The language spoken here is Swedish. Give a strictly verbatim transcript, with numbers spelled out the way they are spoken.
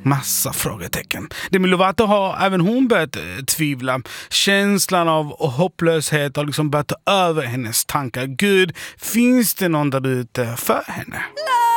Massa frågetecken. Demi Lovato har även hon börjat eh, tvivla. Känslan av hopplöshet har liksom börjat ta över hennes tankar. Gud, finns det någon där ute för henne?